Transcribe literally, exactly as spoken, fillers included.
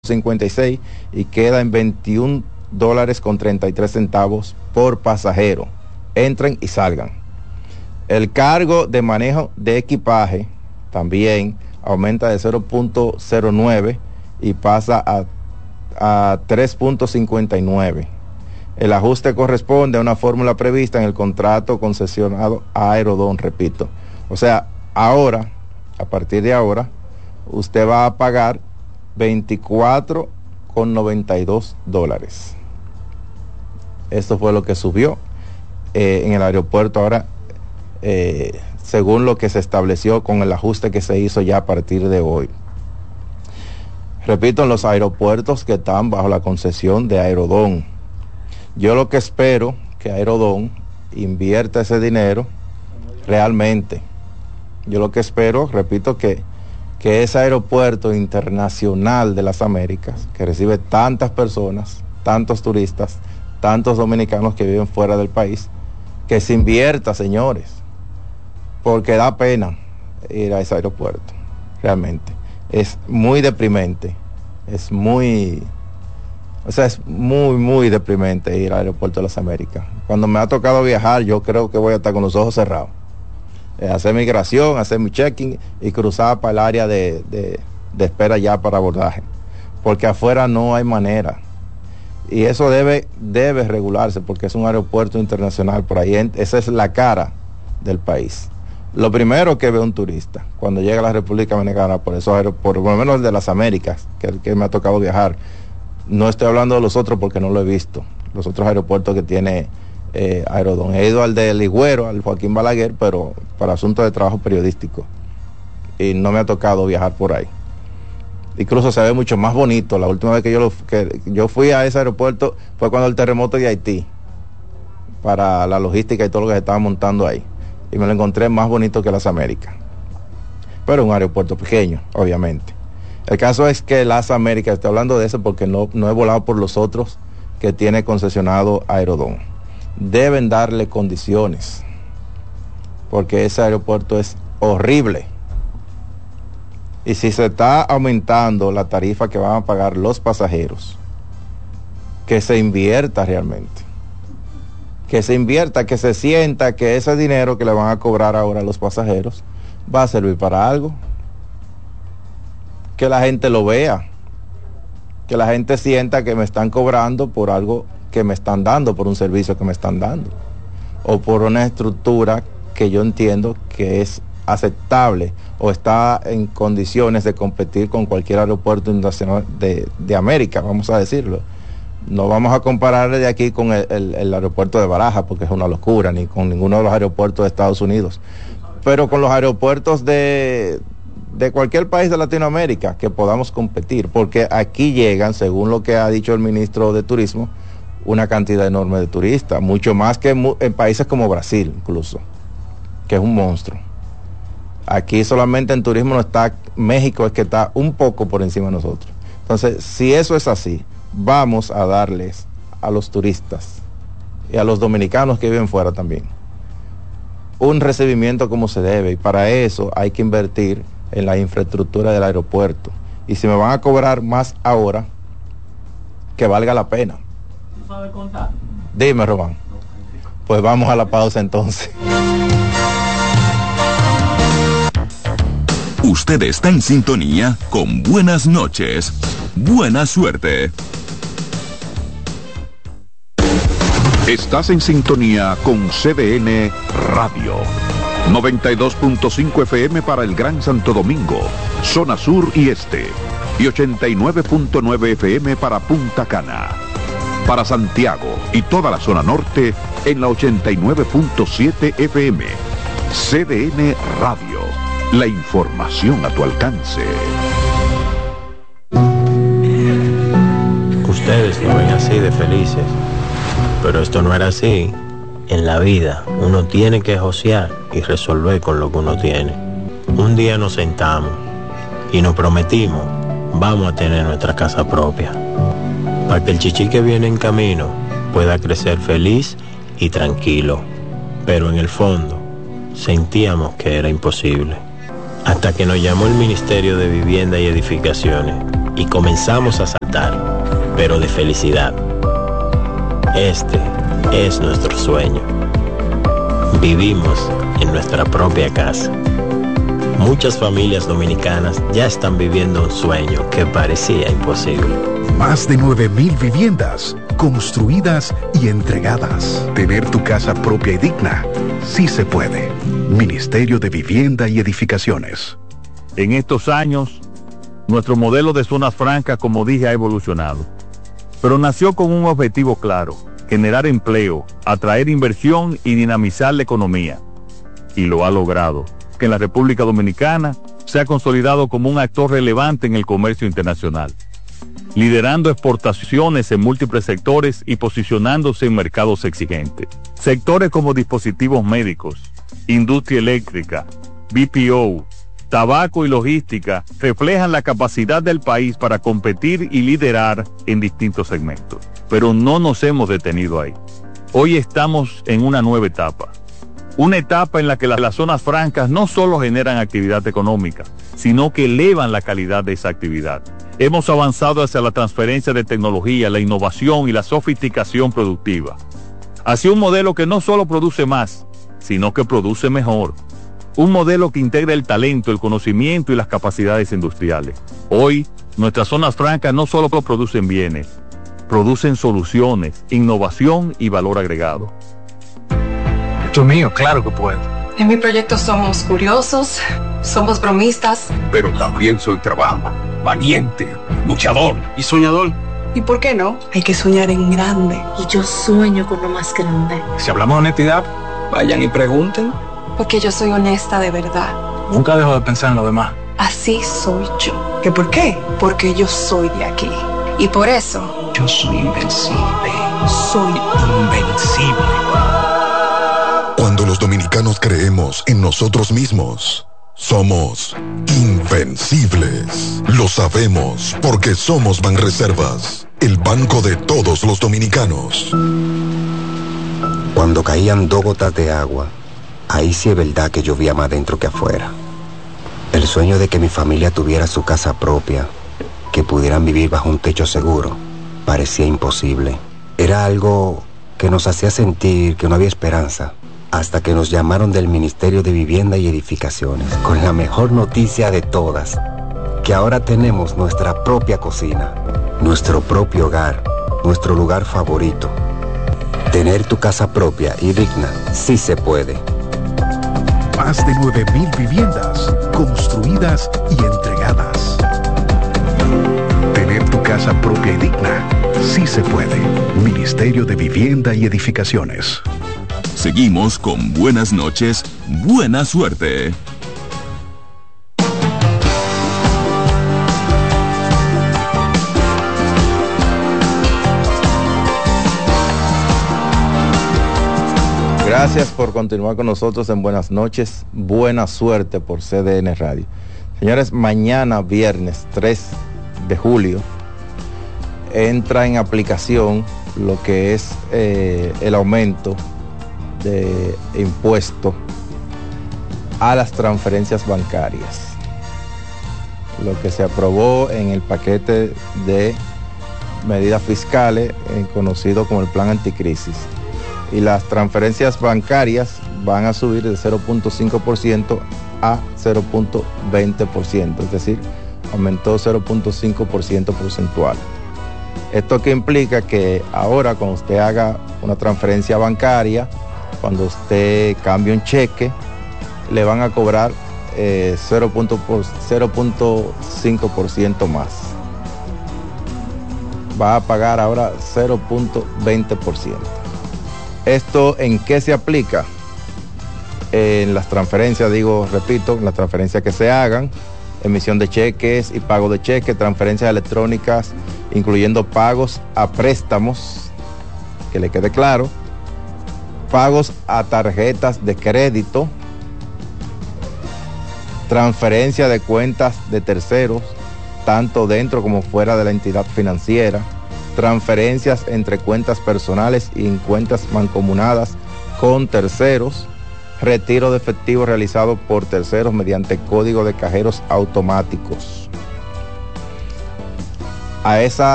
cincuenta y seis y queda en veintiún dólares con treinta y tres centavos por pasajero. Entren y salgan. El cargo de manejo de equipaje también aumenta de cero punto cero nueve y pasa a, a tres punto cincuenta y nueve. El ajuste corresponde a una fórmula prevista en el contrato concesionado a Aerodón, repito. O sea, ahora, a partir de ahora, usted va a pagar veinticuatro con noventa y dos dólares. Esto fue lo que subió eh, en el aeropuerto ahora, eh, según lo que se estableció con el ajuste que se hizo ya a partir de hoy. Repito, en los aeropuertos que están bajo la concesión de Aerodón. Yo lo que espero que Aerodón invierta ese dinero realmente. Yo lo que espero, repito, que que ese aeropuerto internacional de las Américas, que recibe tantas personas, tantos turistas, tantos dominicanos que viven fuera del país, que se invierta, señores, porque da pena ir a ese aeropuerto, realmente. Es muy deprimente, es muy, o sea, es muy, muy deprimente ir al aeropuerto de las Américas. Cuando me ha tocado viajar, yo creo que voy a estar con los ojos cerrados. Hacer migración, hacer mi check-in y cruzar para el área de, de, de espera ya para abordaje, porque afuera no hay manera, y eso debe, debe regularse, porque es un aeropuerto internacional. Por ahí esa es la cara del país. Lo primero que ve un turista cuando llega a la República Dominicana, por eso por lo menos el de las Américas, que es el que me ha tocado viajar, no estoy hablando de los otros porque no lo he visto, los otros aeropuertos que tiene Eh, Aerodón. He ido al de Ligüero, al Joaquín Balaguer, pero para asuntos de trabajo periodístico, y no me ha tocado viajar por ahí. Incluso se ve mucho más bonito. La última vez que yo, lo, que yo fui a ese aeropuerto fue cuando el terremoto de Haití, para la logística y todo lo que se estaba montando ahí, y me lo encontré más bonito que las Américas, pero un aeropuerto pequeño, obviamente. El caso es que las Américas, estoy hablando de eso porque no, no he volado por los otros que tiene concesionado Aerodón. Deben darle condiciones, porque ese aeropuerto es horrible. Y si se está aumentando la tarifa que van a pagar los pasajeros, que se invierta realmente, que se invierta, que se sienta que ese dinero que le van a cobrar ahora a los pasajeros va a servir para algo, que la gente lo vea, que la gente sienta que me están cobrando por algo que me están dando, por un servicio que me están dando, o por una estructura que yo entiendo que es aceptable o está en condiciones de competir con cualquier aeropuerto internacional de, de América, vamos a decirlo. No vamos a comparar de aquí con el, el, el aeropuerto de Barajas, porque es una locura, ni con ninguno de los aeropuertos de Estados Unidos, pero con los aeropuertos de, de cualquier país de Latinoamérica que podamos competir, porque aquí llegan, según lo que ha dicho el ministro de Turismo, una cantidad enorme de turistas, mucho más que en países como Brasil, incluso, que es un monstruo. Aquí solamente en turismo no está México, es que está un poco por encima de nosotros. Entonces, si eso es así, vamos a darles a los turistas y a los dominicanos que viven fuera también un recibimiento como se debe, y para eso hay que invertir en la infraestructura del aeropuerto. Y si me van a cobrar más ahora, que valga la pena. ¿Sabe contar? Dime, Román. Pues vamos a la pausa entonces. Usted está en sintonía con Buenas Noches. Buena suerte. Estás en sintonía con C D N Radio. noventa y dos punto cinco F M para el Gran Santo Domingo, zona sur y este. Y ochenta y nueve punto nueve F M para Punta Cana. Para Santiago y toda la zona norte en la ochenta y nueve punto siete F M. C D N Radio. La información a tu alcance. Ustedes lo ven así de felices, pero esto no era así. En la vida uno tiene que josear y resolver con lo que uno tiene. Un día nos sentamos y nos prometimos, vamos a tener nuestra casa propia, para que el chichi que viene en camino pueda crecer feliz y tranquilo. Pero en el fondo sentíamos que era imposible, hasta que nos llamó el Ministerio de Vivienda y Edificaciones y comenzamos a saltar, pero de felicidad. Este es nuestro sueño. Vivimos en nuestra propia casa. Muchas familias dominicanas ya están viviendo un sueño que parecía imposible. Más de nueve mil viviendas construidas y entregadas. Tener tu casa propia y digna, sí se puede. Ministerio de Vivienda y Edificaciones. En estos años, nuestro modelo de zonas francas, como dije, ha evolucionado. Pero nació con un objetivo claro: generar empleo, atraer inversión y dinamizar la economía. Y lo ha logrado, que en la República Dominicana se ha consolidado como un actor relevante en el comercio internacional, liderando exportaciones en múltiples sectores y posicionándose en mercados exigentes. Sectores como dispositivos médicos, industria eléctrica, B P O, tabaco y logística reflejan la capacidad del país para competir y liderar en distintos segmentos. Pero no nos hemos detenido ahí. Hoy estamos en una nueva etapa. Una etapa en la que las, las zonas francas no solo generan actividad económica, sino que elevan la calidad de esa actividad. Hemos avanzado hacia la transferencia de tecnología, la innovación y la sofisticación productiva, hacia un modelo que no solo produce más, sino que produce mejor. Un modelo que integra el talento, el conocimiento y las capacidades industriales. Hoy, nuestras zonas francas no solo producen bienes, producen soluciones, innovación y valor agregado. Esto es mío, claro que puedo. En mi proyecto somos curiosos, somos bromistas. Pero también soy trabajo, valiente, luchador y soñador. ¿Y por qué no? Hay que soñar en grande. Y yo sueño con lo más grande. Si hablamos de honestidad, vayan y pregunten. Porque yo soy honesta de verdad. Nunca dejo de pensar en lo demás. Así soy yo. ¿Qué por qué? Porque yo soy de aquí. Y por eso... yo soy invencible. Soy invencible. Cuando los dominicanos creemos en nosotros mismos, somos invencibles. Lo sabemos porque somos Banreservas, el banco de todos los dominicanos. Cuando caían dos gotas de agua, ahí sí es verdad que llovía más dentro que afuera. El sueño de que mi familia tuviera su casa propia, que pudieran vivir bajo un techo seguro, parecía imposible. Era algo que nos hacía sentir que no había esperanza, hasta que nos llamaron del Ministerio de Vivienda y Edificaciones, con la mejor noticia de todas, que ahora tenemos nuestra propia cocina, nuestro propio hogar, nuestro lugar favorito. Tener tu casa propia y digna, sí se puede. Más de nueve mil viviendas construidas y entregadas. Tener tu casa propia y digna, sí se puede. Ministerio de Vivienda y Edificaciones. Seguimos con Buenas noches, buena suerte. Gracias por continuar con nosotros en Buenas noches, buena suerte por C D N Radio. Señores, mañana viernes tres de julio entra en aplicación lo que es eh, el aumento de impuesto a las transferencias bancarias, lo que se aprobó en el paquete de medidas fiscales eh, conocido como el plan anticrisis, y las transferencias bancarias van a subir de cero punto cinco por ciento a cero punto veinte por ciento, es decir, aumentó cero punto cinco por ciento porcentual. Esto que implica que ahora cuando usted haga una transferencia bancaria, cuando usted cambie un cheque, le van a cobrar eh, cero punto cinco por ciento más. Va a pagar ahora cero punto veinte por ciento. ¿Esto en qué se aplica? En las transferencias, digo, repito, en las transferencias que se hagan, emisión de cheques y pago de cheques, transferencias electrónicas, incluyendo pagos a préstamos, que le quede claro, pagos a tarjetas de crédito, transferencia de cuentas de terceros, tanto dentro como fuera de la entidad financiera, transferencias entre cuentas personales y en cuentas mancomunadas con terceros, retiro de efectivo realizado por terceros mediante código de cajeros automáticos. a esa